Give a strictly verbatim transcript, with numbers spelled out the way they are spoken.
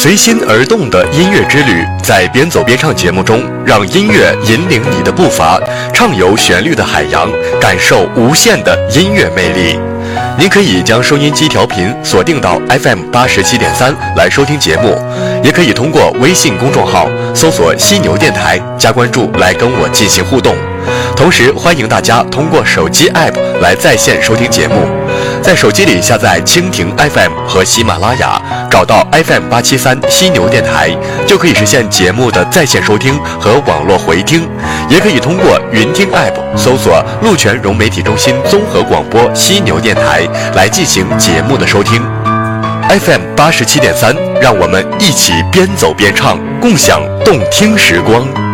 随心而动的音乐之旅，在边走边唱节目中，让音乐引领你的步伐，畅游旋律的海洋，感受无限的音乐魅力。您可以将收音机调频锁定到 F M 八十七点三来收听节目，也可以通过微信公众号搜索犀牛电台加关注来跟我进行互动。同时欢迎大家通过手机 App 来在线收听节目，在手机里下载蜻蜓 F M 和喜马拉雅，找到 F M 八七三犀牛电台，就可以实现节目的在线收听和网络回听。也可以通过云听 App 搜索鹿泉融媒体中心综合广播犀牛电台来进行节目的收听。F M 八十七点三，让我们一起边走边唱，共享动听时光。